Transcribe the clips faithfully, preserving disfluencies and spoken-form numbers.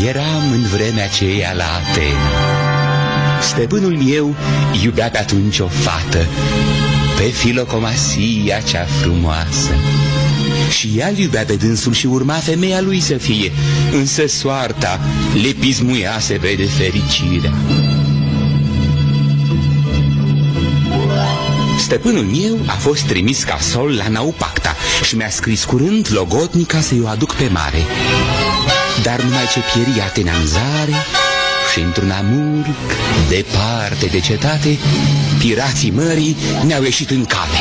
Eram în vremea aceea la Atena. Stăpânul meu iubea pe atunci o fată, pe Filocomasia cea frumoasă. Și ea iubea pe dânsul și urma femeia lui să fie, însă soarta le pismuia să vede fericirea. Stăpânul meu a fost trimis ca sol la Naupacta și mi-a scris curând logotnica să-i o aduc pe mare. Dar numai ce pieri Atena în zare și într-un amurg departe de cetate, pirații mării ne-au ieșit în cale.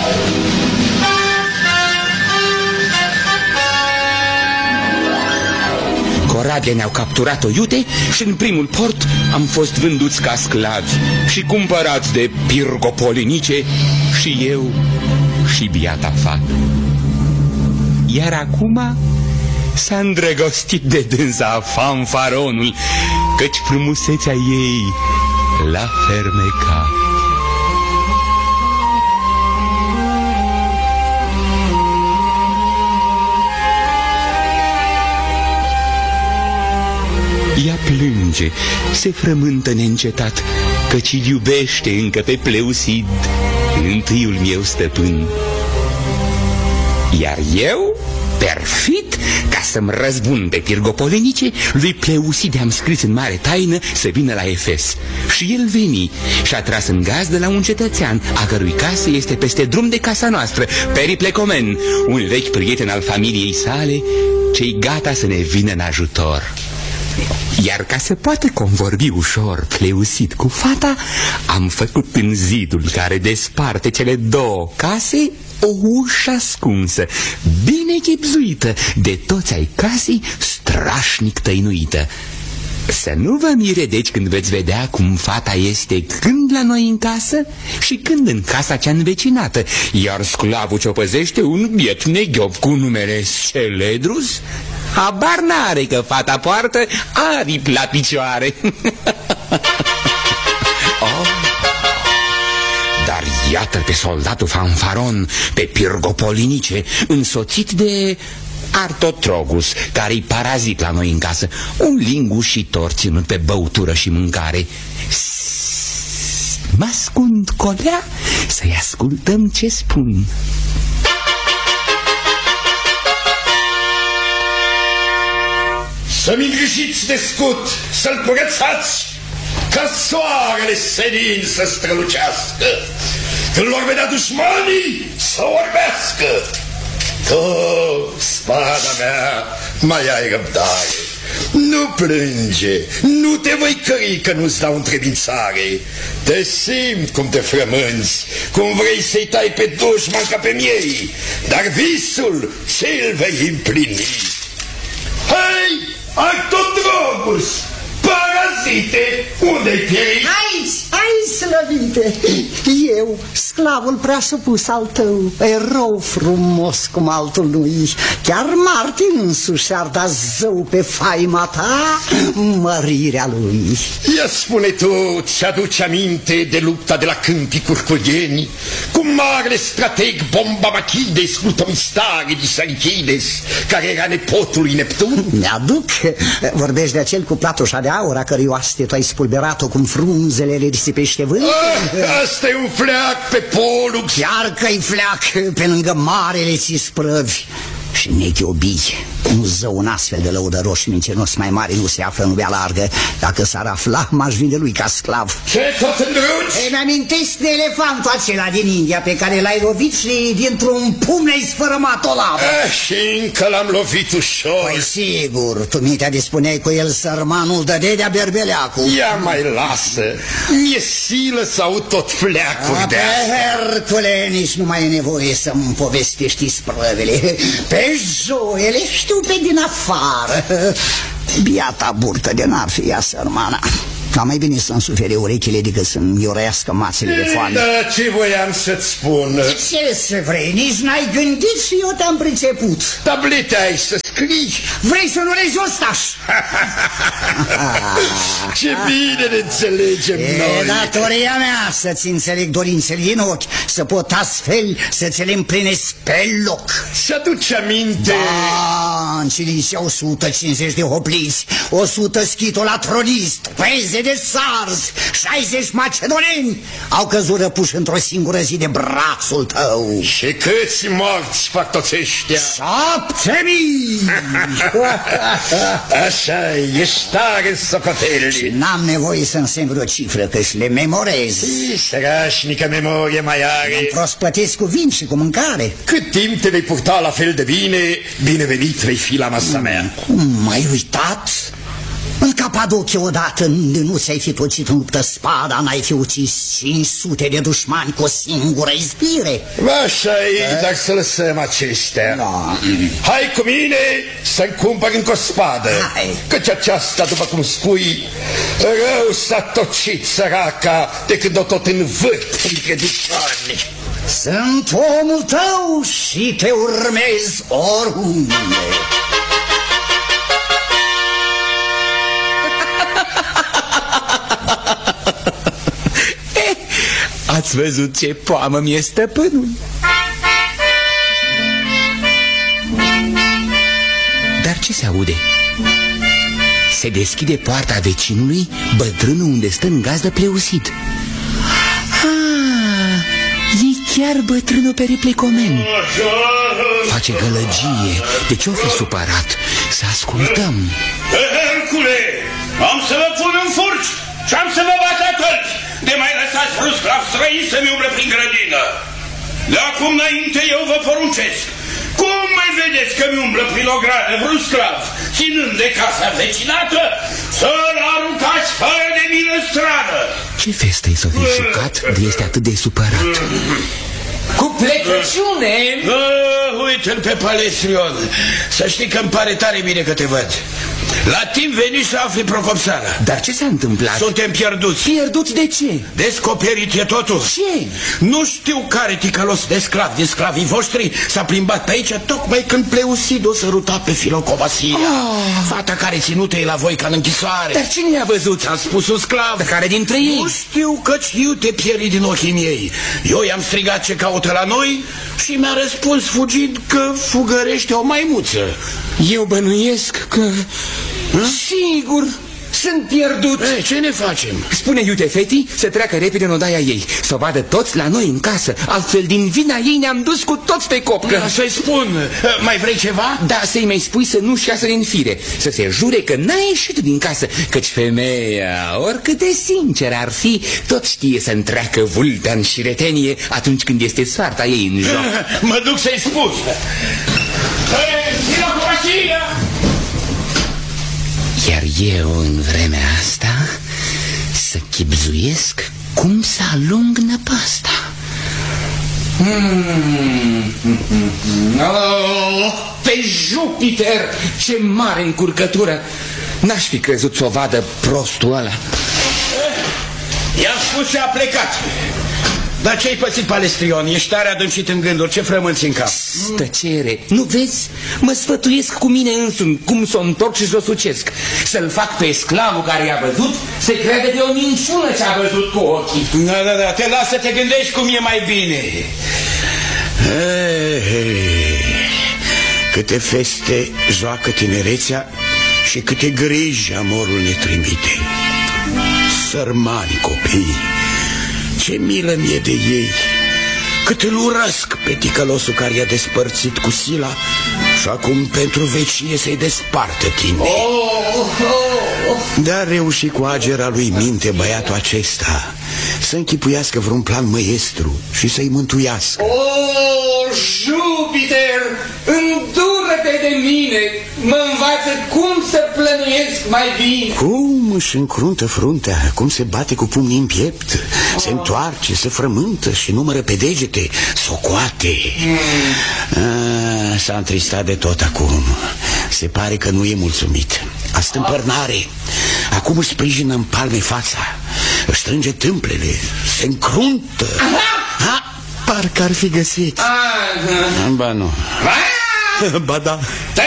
Corabia ne-au capturat-o iute și în primul port am fost vânduți ca sclavi și cumpărați de pirgopolinice, și eu și biata fată. Iar acum s-a îndrăgostit de dânsa fanfaronul, căci frumusețea ei l-a fermecat. Ea plânge, se frământă neîncetat, căci îl iubește încă pe Pleusid, întâiul meu stăpân. Iar eu, perfid, ca să-mi răzbun pe pirgopolinice, lui Pleusid am scris în mare taină să vină la Efes. Și el veni și-a tras în gazdă la un cetățean, a cărui casă este peste drum de casa noastră, Periplecomen, un vechi prieten al familiei sale, ce-i gata să ne vină în ajutor. Iar ca să poată convorbi ușor Pleusid cu fata, am făcut în zidul care desparte cele două case o ușă ascunsă, bine chipzuită, de toți ai casei strașnic tăinuită. Să nu vă mire deci când veți vedea cum fata este când la noi în casă și când în casa cea învecinată, iar sclavul ce-o păzește un biet neghiop cu numele Celedrus. Habar n-are că fata poartă aripi la picioare. Oh. Dar iată pe soldatul fanfaron, pe pirgopolinice, însoțit de Artotrogus, care-i parazit la noi în casă, un lingușitor ținut pe băutură și mâncare. Mă ascund colea să-i ascultăm ce spun. Să-mi îngrijiți de scut, să-l curățați, ca soarele senin să strălucească, când l-or vedea dușmanii să orbească. Tu, spada mea, mai ai răbdare, nu plânge, nu te voi cări că nu-ți dau întrebințare. Te simt cum te frămânți, cum vrei să-i tai pe dușman ca pe miei, dar visul ți-l vei împlini. Hei, Artotrogus, parazite, unde-i pierit? Aici, aici, slăvite, eu, sclavul prea supus al tău, erou frumos cum altul nu-i, chiar Martin însuși ar da zău pe faima ta mărirea lui. Ia spune tu, ți-aduci aminte de lupta de la câmpii curculieni, cu marele strateg Bombabachides cu Tomistare di Sarichides, care era nepotul lui Neptun? Mi-aduc, vorbești de acel cu platoșa de aur, a cărui oaste tu ai spulberat-o cum frunzele le risipește vânt? Ah, asta e un fleac pe Polux. Chiar că-i fleac, pe lângă marele ți sprăvi. Și nechiobii, un zău un astfel de lăudăros și mincinos mai mare nu se află în lumea largă. Dacă s-ar afla, m-aș vinde lui ca sclav. Ce tot îndrăuți? Ei, mi-amintesc de elefantul acela din India pe care l-ai lovit și dintr-un pumn ai sfărâmat o lavă. Ah, și încă l-am lovit ușor. Păi sigur, tu mintea dispuneai cu el, sărmanul dădea berbeleacul. Ia mai lasă, mi-e silă să aud tot fleacuri de asta. Hercule, nici nu mai e nevoie să-mi povestești sprăvele. Pe joele știu pe din afară. Biata burtă de n-ar fi ea, sărmana. Dar mai bine să-mi sufere urechile decât să-mi iorească mațele de foame. Da, ce voiam să-ți spun? Ce să vrei? Nici n-ai gândit și eu te-am priceput. Tablete ai să scrii. Vrei să nu rezustaș? Ce bine ne înțelegem E noi. datoria mea să-ți înțeleg dorințele din ochi, să pot astfel să-ți le împlinesc pe loc. Și-aduce aminte. Da, în Cilicia o sută cincizeci de hopliți, o sută schitolatroniști, treizeci de sarzi, șaizeci macedoneni au căzut răpuși într-o singură zi de brațul tău. Și câți morți fac toți ăștia? Șapte mii! Așa, ești tare în socoteli. N-am nevoie să însemn vreo cifră, că-și le memorez. Strașnică memorie mai are. Îmi prospătesc cu vin și cu mâncare. Cât timp te vei purta la fel de bine, binevenit vei fi la masa mea. Cum, m-ai uitat? În Capadocia odată nu ți-ai fi tocit în luptă spada, n-ai fi ucis cinci sute de dușmani cu o singură izbire. Așa e, dar să lăsăm acestea. Da. Hai cu mine să-mi cumpăr încă o spadă. Hai. Căci aceasta, după cum spui, rău s-a tocit săraca de când o tot învârt între dușmani. Sunt omul tău și te urmez oriunde. Ați văzut ce poamă mi-e stăpânul? Dar ce se aude? Se deschide poarta vecinului, bătrânul unde stă în gazdă Pleusid. Ah, e chiar bătrânul Periplecomen. Face gălăgie, de ce-o fi supărat? Să ascultăm. Hercule, am să vă pun în furci și am să vă bat atât de mai lăsați vreo sclav străin să-mi umblă prin grădină. De acum înainte eu vă poruncesc. Cum mai vedeți că mi umblă prin ogradă vreo sclav, ținând de casa vecinată, să-l aruncați fără de mine în stradă. Ce festă-i s-o fi jucat de este atât de supărat? Cu plecăciune! Uh, uite-l pe Palestrion. Să știi că îmi pare tare bine că te văd. La timp veni să afli Procopsala. Dar ce s-a întâmplat? Suntem pierduți. Pierduți de ce? Descoperit e totul. Ce? Nu știu care ticălos de sclav din sclavii voștri s-a plimbat pe aici tocmai când Pleusid o săruta pe Filocobasia, oh. fata care ținută-i la voi ca în închisoare. Dar cine i-a văzut? Ți-am spus un sclav. Dar care dintre ei? Nu știu, căci eu te pieri din ochii miei. Eu i-am strigat ce caută la noi și mi-a răspuns fugind că fugărește o maimuță. Eu bănuiesc că... Hă? Sigur, sunt pierdut. E, ce ne facem? Spune iute fetii să treacă repede în odaia ei, să o vadă toți la noi în casă. Altfel din vina ei ne-am dus cu toți pe copcă. Da, să-i spun, mai vrei ceva? Da, să-i mai spui să nu-și iasă din fire, să se jure că n-a ieșit din casă, căci femeia, oricât de sinceră ar fi, tot știe să întreacă vulpea în șiretenie atunci când este soarta ei în joc. Mă duc să-i spun. Iar eu în vremea asta să chibzuiesc cum să alung năpasta. Hmm. Oh, pe Jupiter, ce mare încurcătură! N-aș fi crezut să o vadă prostul ăla. I-am spus și a plecat. Dar ce-ai pățit, Palestrion? Ești tare adâncit în gânduri, ce frămânți în cap? Tăcere, nu vezi? Mă sfătuiesc cu mine însumi cum să o întorc și să o sucesc. Să-l fac pe sclavul care i-a văzut să crede că e o minciună ce a văzut cu ochii. Da, da, da, te las să te gândești cum e mai bine. Hey, hey. Câte feste joacă tinerețea și câte griji amorul ne trimite. Sărmani copii, ce milă mie de ei. Cât îl urăsc pe ticălosul care i-a despărțit cu sila și acum pentru vecie să-i despartă chinei. Oh, oh, oh. Dar reuși cu agera lui minte băiatul acesta să închipuiască vreun plan măiestru și să-i mântuiască. Oh, Jupiter, îndură-te de mine, mă învață cum să plănuiesc mai bine. Cum își încruntă fruntea, cum se bate cu pumnii în piept, oh. se întoarce, se frământă și numără pe degete, socoate. Mm. S-a întristat de tot acum. Se pare că nu e mulțumit. A stâmpărnare. Acum își sprijină în palme fața, își strânge tâmplele, se încruntă. Ha? Parcă ar fi găsit. Aha. Ba nu. Ba da. Tăcere!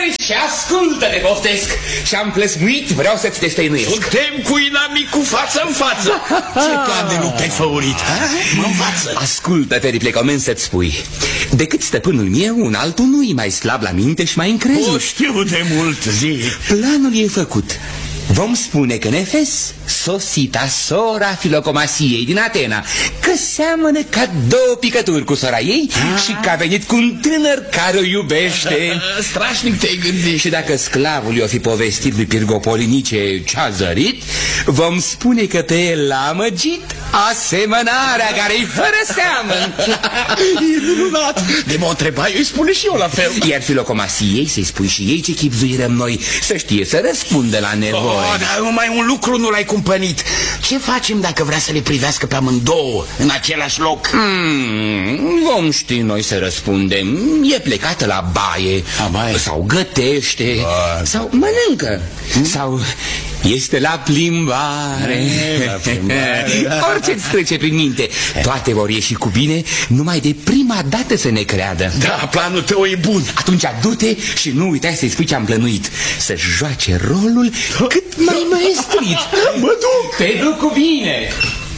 și ascultă-te, poftesc. Și-am plăsmuit, vreau să-ți destăinuiesc. Suntem cu inamicul față în față. Ce plan de luptă ai făurit, ha? Mă învață. Ascultă-te, Riplecomen, să-ți spui. Decât stăpânul meu, un altul nu-i mai slab la minte și mai încrezut. O știu de mult, zi. Planul e făcut. Vom spune că în Efes sosita sora Filocomasiei din Atena, că seamănă ca două picături cu sora ei ah. și că a venit cu un tânăr care o iubește. Strașnic te-ai gândit. Și dacă sclavul i-o fi povestit lui Pirgopolinice ce-a zărit, vom spune că pe el l-a amăgit asemănarea care-i fără seamăn. E minunat. De mă întreba, eu îi spune și eu la fel. Iar Filocomasiei să-i spui și ei ce chipzuirăm noi, să știe să răspundă la nevoie. Oh, dar numai un lucru nu l-ai cumpănit. Ce facem dacă vrea să le privească pe amândouă în același loc? Hmm, vom ști noi să răspundem. E plecată la baie, a, baie. Sau gătește, ba. Sau mănâncă, hmm? Sau este la plimbare, e, la plimbare. Orice-ți trece prin minte. Toate vor ieși cu bine, numai de prima dată să ne creadă. Da, planul tău e bun. Atunci du-te și nu uita să-i spui ce-am plănuit. Să-și joace rolul cât mai maestrit. Mă duc. Te duc cu bine.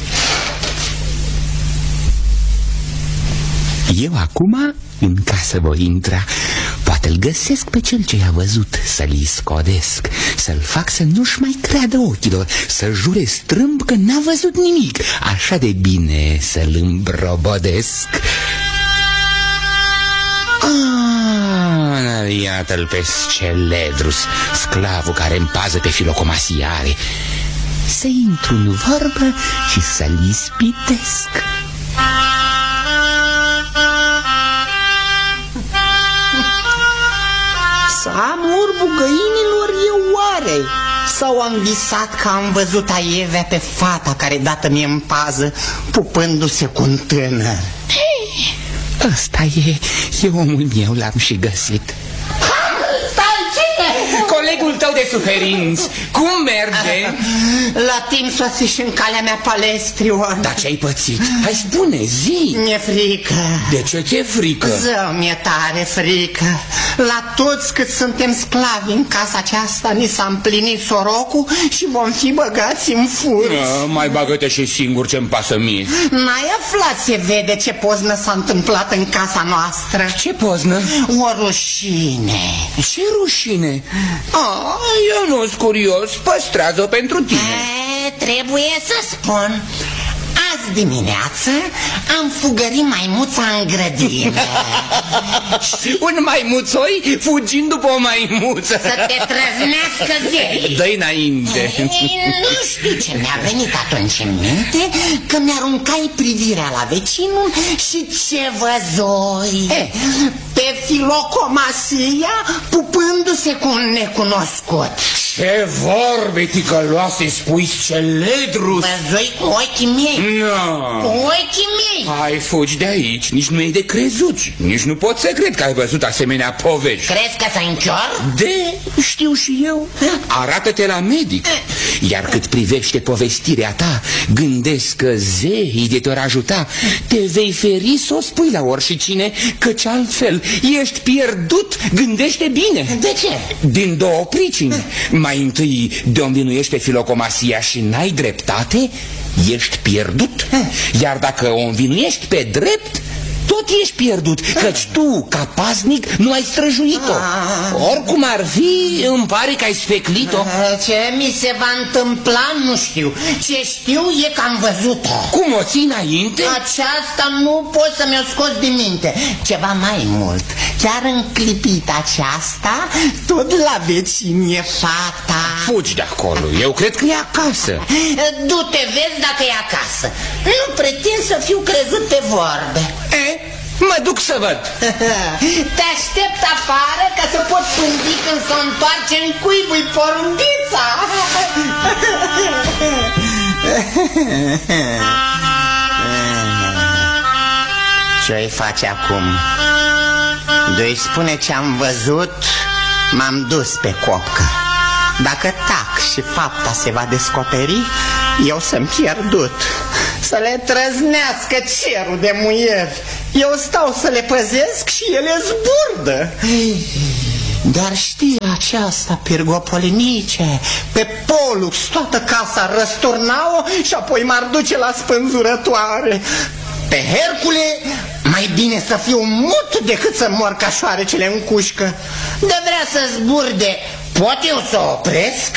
Eu acum în casă voi intra. Poate-l găsesc pe cel ce i-a văzut, să-l scodesc, să-l fac să nu-și mai creadă ochilor, să jure strâmb că n-a văzut nimic. Așa de bine să-l îmbrobodesc. Ah, iată-l pe Sceledrus, sclavul care în pază pe Filocomasie are. Să intru în vorbă și să-l ispitesc. Să am urbul găinilor eu oare? Sau am visat că am văzut aievea pe fata care dată mie în pază, pupându-se cu un tânăr? Ăsta e, e omul meu, l-am și găsit. Colegul tău de suferinți, cum merge? La timp sosi și în calea mea Palestrion. Dar ce-ai pățit? Hai spune, zi. Mi-e frică. De ce ți-e frică? Zău, mi-e tare frică. La toți cât suntem sclavi în casa aceasta ni s-a împlinit sorocul și vom fi băgați în furt. A, mai bagă-te și singur, ce-mi pasă mie. N-ai aflat, se vede ce poznă s-a întâmplat în casa noastră. Ce poznă? O rușine. Ce rușine? A, eu nu-s curios, păstrează-o pentru tine. E, trebuie să spun. Azi dimineață am fugărit maimuța în grădină. Un maimuțoi fugind după o maimuță. Să te trăznească zei. Dă-i înainte. Ei, nu știu ce mi-a venit atunci în minte, că mi-aruncai privirea la vecinul și ce văzoi? E, pe Filocomasia pupându-se cu un necunoscut. Ce vorbe ticăloase spui, Sceledrus? Văzoi cu ochii mei. No. Cu ochii mei. Hai, fugi de aici, nici nu e de crezut. Nici nu pot să cred că ai văzut asemenea povești. Crezi că s-a închior? De, știu și eu. Arată-te la medic. Iar cât privește povestirea ta, gândesc că zeii de te-or ajuta. Te vei feri să o spui la oricine, căci altfel ești pierdut. Gândește bine. De ce? Din două pricini. Mai întâi, de-o învinuiești pe Filocomasia și n-ai dreptate, ești pierdut. Iar dacă o învinuiești pe drept, tot ești pierdut, căci tu, ca paznic, nu ai străjuit-o. Oricum ar fi, îmi pare că ai speclit-o. Ce mi se va întâmpla, nu știu. Ce știu e că am văzut-o. Cum o ții înainte? Aceasta nu pot să mi-o scos din minte. Ceva mai mult, chiar în clipita aceasta, tot la vecinie fata. Fugi de acolo, eu cred că e acasă. Du-te, vezi dacă e acasă. Nu pretind să fiu crezut pe vorbe. E? Mă duc să văd. Te aștept afară ca să pot pândi când s-o întoarce în cuibui porumbița. Ce-i face acum? De-i spune ce-am văzut, m-am dus pe copcă. Dacă tac și fapta se va descoperi, eu sunt pierdut. Să le trăznească cerul de muieri. Eu stau să le păzesc și ele zburdă. Dar știi aceasta, Pirgopolinice, pe Polux toată casa răsturnau și apoi m-ar duce la spânzurătoare. Pe Hercule, mai bine să fiu mut decât să mor ca șoarecele în cușcă. De vrea să zburde, pot eu să opresc?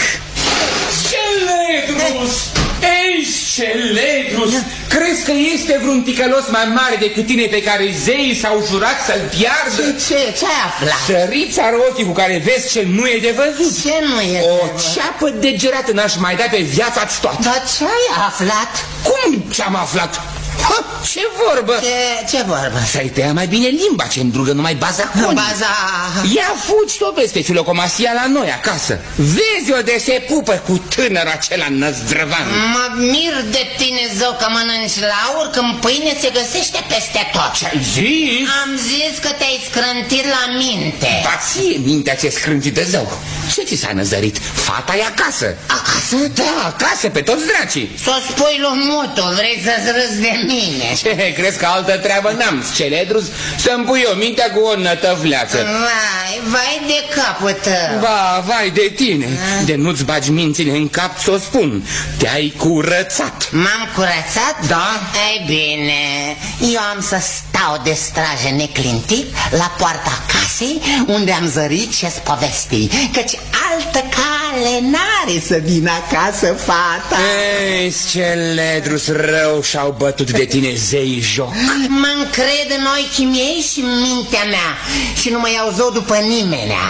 Celedrus! Ei, Celedrus! Crezi că este vreun ticălos mai mare decât tine pe care zeii s-au jurat să-l piardă? Ce? Ce-ai aflat? Sărița ochii cu care vezi ce nu e de văzut. Ce nu e de O văzut? ceapă degerată n-aș mai da pe viața-ți toată. Dar ce-ai aflat? Cum ce-am aflat? Ha, ce vorbă? Ce, ce vorbă? Să-i tăia mai bine limba, ce îndrugă numai baza conii. Baza... Ia fugi-o peste filocomasia la noi acasă. Vezi-o de se pupă cu tânărul acela năzdrăvan. Mă mir de tine, zău, că mănânci laur când pâine se găsește peste tot. Ce-ai zis? Am zis că te-ai scrântit la minte. Ba ție mintea ce scrântită zău. Ce ți s-a năzărit? Fata e acasă. Acasă? Da, acasă, pe toți dracii. S-o spui lui Mutu, vrei să-ți râzi de mine? Ce, crezi că altă treabă n-am, Celedrus? Să-mi pui eu mintea cu o nătăvleață. Vai, vai de capul tău. Ba, vai de tine. De nu-ți bagi mințile în cap, ți-o spun. Te-ai curățat. M-am curățat? Da. Ei bine, eu am să stau de strajă neclintit la poarta casei unde am zărit ce-ți povesti, căci altă cale n-are să vină acasă fata. Ei, Celedrus, rău și-au bătut de tine zei joc. Mă încred în ochii miei și mintea mea și nu mă iau zău după nimenea.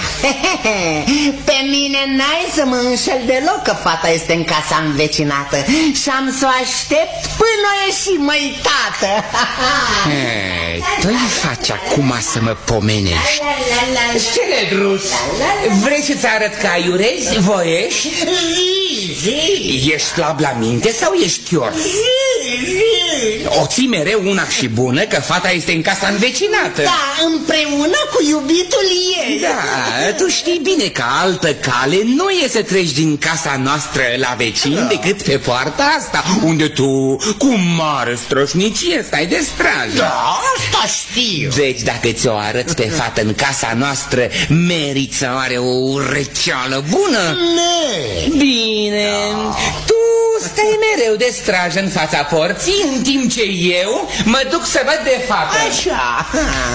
Pe mine n-ai să mă înșel deloc că fata este în casa învecinată și am să o aștept până o ieși, măi, tată. Ei, tu-i faci acum să mă pomenești. Celedrus, vrei să-ți arăt că aiurezi, voiești? Zi, zi. Ești slab la minte sau ești chior? O ții mereu una și bună că fata este în casa învecinată. Da, împreună cu iubitul ei. Da, tu știi bine că altă cale nu e să treci din casa noastră la vecin da. decât pe poarta asta, unde tu cu mare strășnicie stai de strajă. Da, asta știu. Deci dacă ți-o arăt pe fată în casa noastră, meriți să are o urăceală bună? Ne. Bine, da. Tu stai mereu de strajă în fața porții, în timp ce eu mă duc să văd de fată. Așa.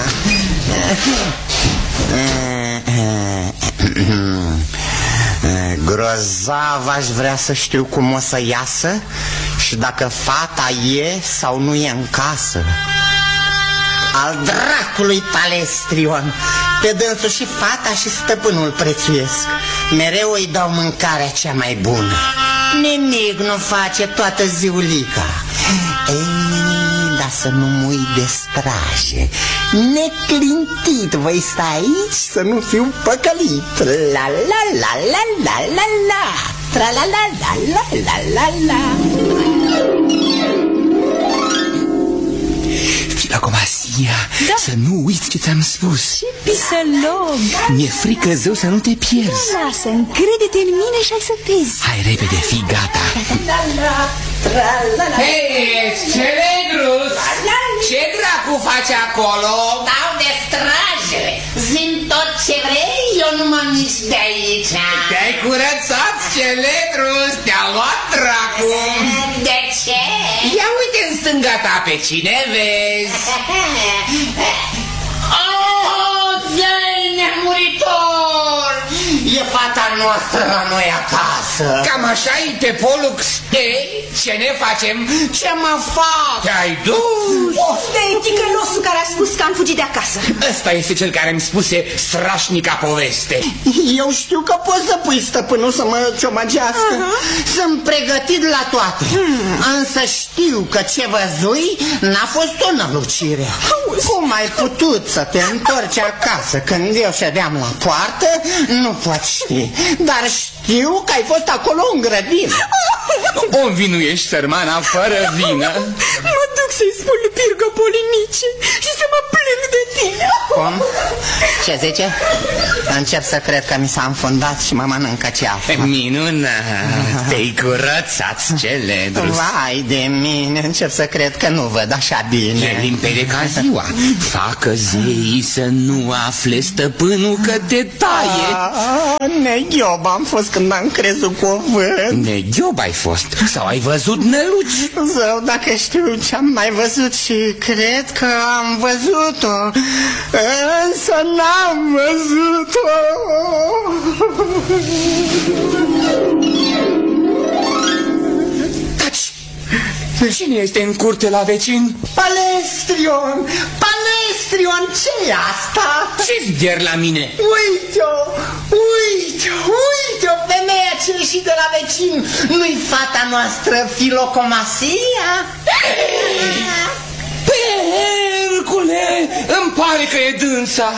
Grozav aș vrea să știu cum o să iasă și dacă fata e sau nu e în casă. Al dracului Palestrion, pe dânsul și fata și stăpânul prețuiesc. Mereu îi dau mâncarea cea mai bună. Nimic nu face toată ziulica. Ei, dar să nu mui de straje. Neclintit voi sta aici să nu fiu păcălit. La la la la la la la. Tra la la la la la la la. Filocomasia, da. Să nu uiți ce ți-am spus. Ce pisălog! Mi-e frică, zău, să nu te pierzi. Lasă, încrede-te în mine și ai să vezi. Hai repede, fii gata. Hei, Celedrus! Ce dracu faci acolo? Dau de straje. Zi-mi tot ce vrei, eu nu mă mișc de aici. Te-ai curățat, Celedrus, te-a luat dracu. De ce? Ia uite în stânga ta pe cine vezi. Oh, zei nemuritor! E fata noastră la noi acasă. Cam așa-i pe Polux. Ei, ce ne facem? Ce mă fac? Te-ai dus? Unde e ticălosul care a spus că am fugit de acasă? Ăsta este cel care îmi spuse strașnica poveste. Eu știu că poți să pui stăpânul să mă ciomăgească. uh-huh. Sunt pregătit la toate. hmm. Însă știu că ce văzui n-a fost o nălucire. Cum ai putut să te întorci acasă când eu ședeam la poartă? Nu pot ști. Dar știu că ai fost acolo în grădină. O învinuiești, sărmana, fără vină. Mă duc să-i spun lui Pirgo Polinice și să mă plâng de tine. Cum? Ce zice? Încep să cred că mi s-a înfundat și mă mănâncă ceafă. Minunat, te-ai curățat, Celedrus. Vai de mine, încep să cred că nu văd așa bine. E limpede ca ziua. Facă zeii să nu afle stăpânul că te taie. Neghiob am fost când am crezut cuvânt. Neghiob ai fost? Sau ai văzut năluci? Zău, dacă știu ce-am mai văzut și cred că am văzut-o, însă n-am văzut-o. Taci! Cine este în curte la vecin? Palestrion! Palestrion, ce-i asta? Ce-ți der la mine? Uite-o! Uite-o! Uite-o! Femeia ce ieși de la vecin! Nu-i fata noastră Filocomasia? Hercule, îmi pare că e dânsa.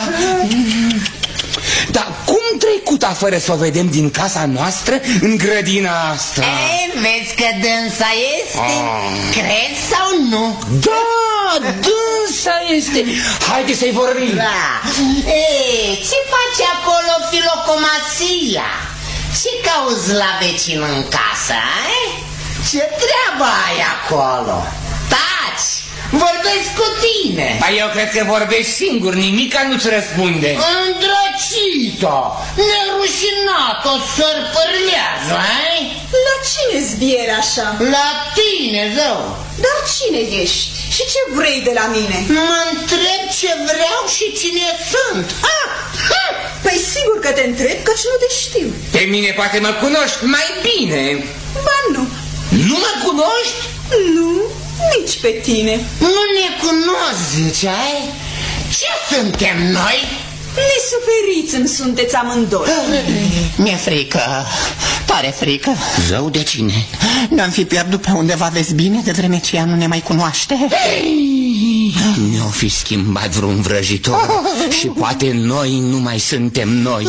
Dar cum trecuta fără să o vedem din casa noastră în grădina asta? E, vezi că dânsa este? Ah. Crezi sau nu? Da, dânsa este. Haide să-i vorbim. Da. E, ce face acolo Filocomasia? Ce cauzi la vecin în casă, ai? Ce treabă ai acolo? Taci! Vorbesc cu tine! Ba, eu cred că vorbești singur, nimica nu-ți răspunde. Îndrăcit-o, nerușinat-o, sărpărlează, ai? La cine zbieri așa? La tine, zău! Dar cine ești? Și ce vrei de la mine? Mă întreb ce vreau și cine sunt. Ah! Ah! Păi sigur că te întreb, căci nu te știu. Pe mine poate mă cunoști mai bine. Ba nu. Nu mă cunoști? Nu, nici pe tine. Nu ne cunosc, ziceai? Ce suntem noi? Nesuferiți îmi sunteți amândoi. Mi-e frică, tare frică. Zău, de cine? Ne-am fi pierdut pe undeva, vezi bine, de vreme ce ea nu ne mai cunoaște. Ne-o fi schimbat vreun vrăjitor și poate noi nu mai suntem noi.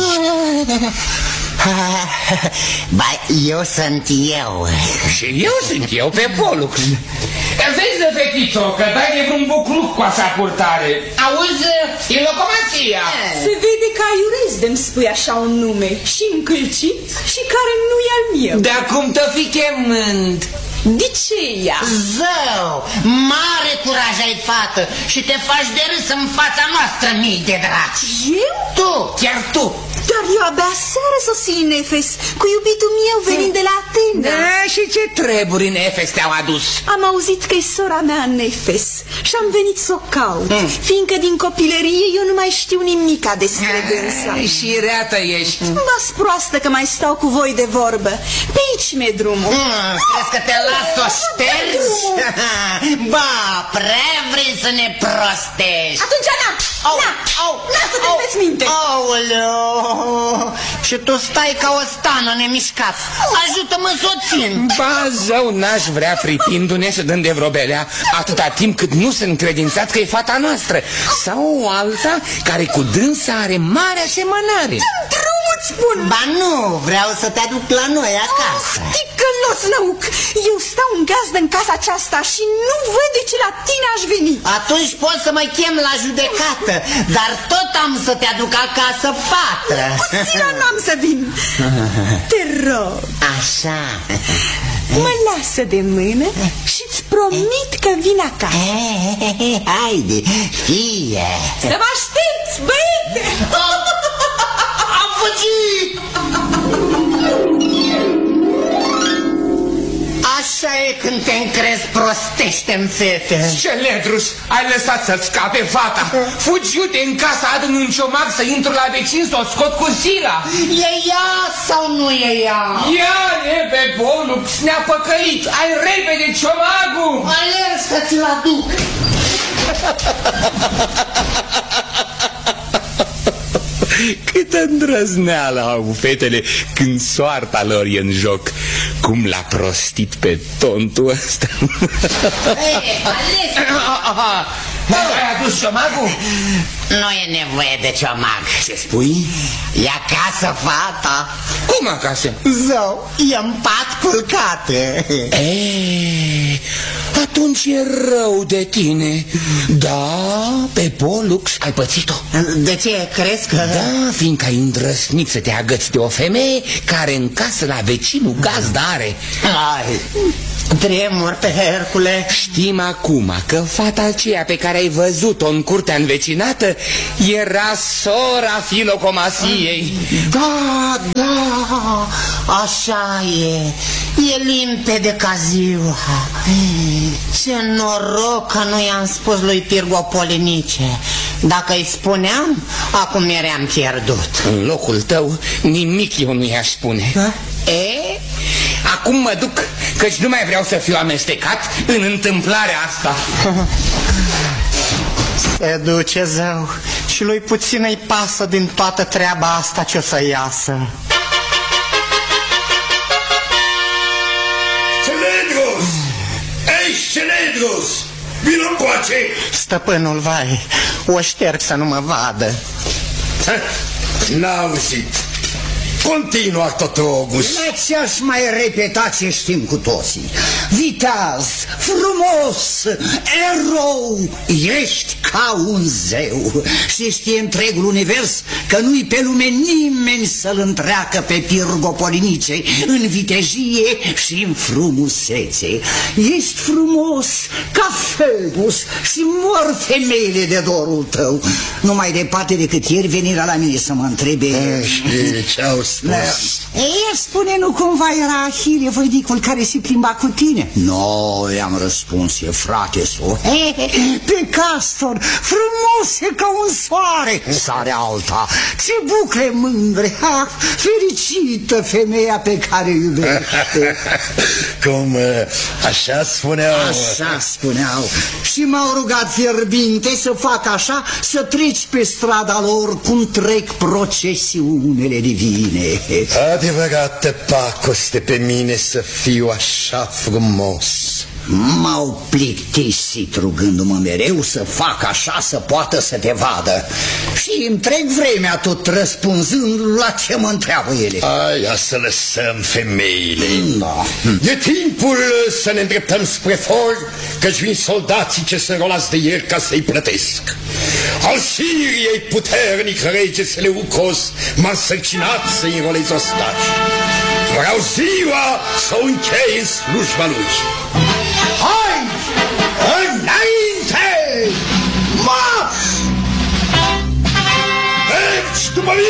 Ba, eu sunt eu. Și eu sunt eu pe Polux. Vezi, fetițo, că dai de vreun bucluc cu așa purtare. Auzi, e locomația. Se vede că ai urez de-mi spui așa un nume și încălcit și care nu e al meu. De acum te fi chemând. De ce ea? Zău, mare curaj ai, fată, și te faci de râs în fața noastră, mii de draci. Eu? Tu, chiar tu. Dar eu abia seară sosi în Efes, cu iubitul meu venind de la Atena. Da, și ce treburi în Efes te-au adus? Am auzit că e sora mea în Efes și am venit să o caut, mm. fiindcă din copilărie eu nu mai știu nimica despre dânsa. Și reată ești. V-ați proastă că mai stau cu voi de vorbă. Pe aici mi-e drumul. Mm, crezi că te las să o ștergi? Ba, prea vrei să ne prostești. Atunci, na, Au, na, au, na să te înveți minte. Aoleu, și tu stai ca o stană nemișcat. Ajută-mă să o țin. Ba, zău, n-aș vrea pritindu-ne să dăm de vrobelea atâta timp cât nu sunt credințat că e fata noastră sau o alta care cu dânsa are mare asemănare. Drumul spun. Ba nu, vreau să te aduc la noi acasă. Oh, ticălos năuc, eu stau în gazdă în casa aceasta și nu văd de ce la tine aș veni. Atunci poți să mă chem la judecată, dar tot am să te aduc acasă, fată. Puțină n-am să vin. Te rog. Așa. Mă lasă de mână și-ți promit că vin acasă. Haide, fie. Să mă aștepți, băiete. Am fugit! Așa e când te încrezi prostește-n fete. Celedrus, ai lăsat să-ți scape fata. Fugi iute în casa adun un ciomac să intru la vecin să o scot cu sila. E ea sau nu e ea? Ea e pe Polux, ne-a păcălit. Ai repede ciomagul. Alerg să ți-l aduc. Câtă îndrăzneală au fetele când soarta lor e în joc. Cum l-a prostit pe tontul ăsta. Ei, Ai adus ciomagul? nu e nevoie de ciomag. Ce spui? E acasă fata. Cum acasă? Zău, e în pat culcată. Eee, Atunci e rău de tine. Da, pe Pollux ai pățit-o. De ce crezi că... Da, fiindcă ai îndrăsnit să te agăți de o femeie care în casă la vecinul gazda are. Ai, tremur pe Hercule. Știm acum că fata aceea pe care ai văzut-o în curtea învecinată era sora Filocomasiei. Da, da, așa e. E limpede ca ziua. Ce noroc că nu i-am spus lui Pirgopolinice. Dacă îi spuneam, acum eram pierdut. În locul tău, nimic eu nu i-aș spune. Da? E? Acum mă duc, căci nu mai vreau să fiu amestecat în întâmplarea asta. Se duce zău și lui puțin îi pasă din toată treaba asta ce o să iasă. Celedros! Ei, Celedros! Vino încoace! Stăpânul, vai, o șterg să nu mă vadă. N-a auzit. Continua tot rogus. N-ați mai repeta ce știm cu toții. Viteaz, frumos, erou, ești ca un zeu. Și știe întregul univers că nu-i pe lume nimeni să-l întreacă pe Pirgopolinice în vitejie și în frumusețe. Ești frumos ca Phoebus și mor femeile de dorul tău. Nu mai departe decât ieri venirea la mine să mă întrebe... Știi ce-au spus? Ei, spune, nu cumva era Ahile, voidicul care se plimba cu tine? Nu, i-am răspuns, e frate său. Pe Castor, frumos ca un soare. Sare alta, ce bucle mândre, ha, fericită femeia pe care iubește. Cum, așa spuneau? Așa spuneau. Și m-au rugat fierbinte să fac așa, să treci pe strada lor cum trec procesiunile divine. Adevărată pacoste pe mine să fiu așa frumos. M-au plictisit rugându-mă mereu să fac așa să poată să te vadă. Și îmi trec vremea tot răspunzând la ce mă întreabă ele. Aia să lăsăm femeile. Da. E timpul să ne îndreptăm spre for, căci vin soldații ce sunt rolați de el ca să-i plătesc. Al Siriei puternic rege Seleucos m-a însărcinat să-i înrolez ostași. Vreau ziua să o închei în slujba lui.